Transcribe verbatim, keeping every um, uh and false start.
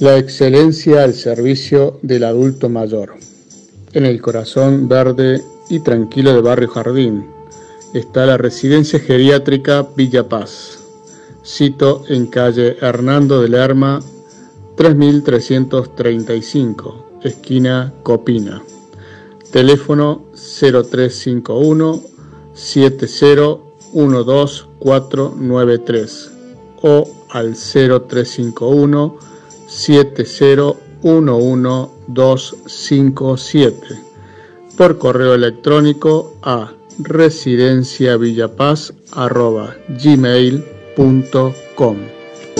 La excelencia al servicio del adulto mayor. En el corazón verde y tranquilo de Barrio Jardín está la Residencia Geriátrica Villa Paz. Sito en calle Hernando de Lerma, tres mil trescientos treinta y cinco, esquina Copina. Teléfono cero tres cinco uno, siete cero uno dos cuatro nueve tres o al cero tres cinco uno, siete cero uno uno dos cinco siete, por correo electrónico a residenciavillapaz arroba gmail punto com.